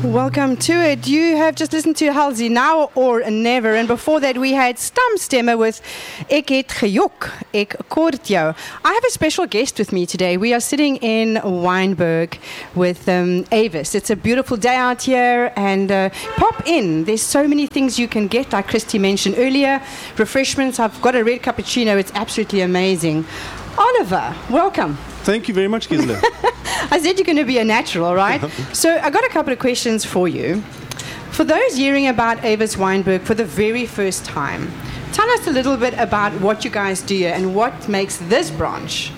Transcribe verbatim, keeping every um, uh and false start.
Welcome to it. You have just listened to Halsey, Now or Never, and before that we had Stamstemme with Ek het gejok, ek kort jou. I have a special guest with me today. We are sitting in Wynberg with um, Avis. It's a beautiful day out here, and uh, pop in. There's so many things you can get, like Christy mentioned earlier. Refreshments. I've got a red cappuccino. It's absolutely amazing. Oliver, welcome. Thank you very much, Gisela. I said you're going to be a natural, right? So I got a couple of questions for you. For those hearing about Avis Wynberg for the very first time, tell us a little bit about what you guys do here and what makes this branch